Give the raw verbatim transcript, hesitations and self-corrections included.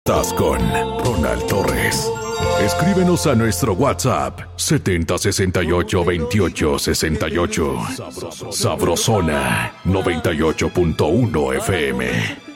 Estás con Ronald Torres. Escríbenos a nuestro WhatsApp setenta sesenta y ocho veintiocho sesenta y ocho. Sabrosona noventa y ocho punto uno F M.